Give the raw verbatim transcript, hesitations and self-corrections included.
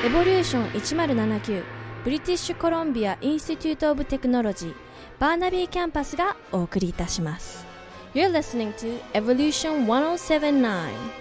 エボリューションいちまるななきゅうブリティッシュコロンビアインスティテュートオブテクノロジーバーナビーキャンパスがお送りいたします。 You're listening to Evolution ひゃくななじゅうきゅう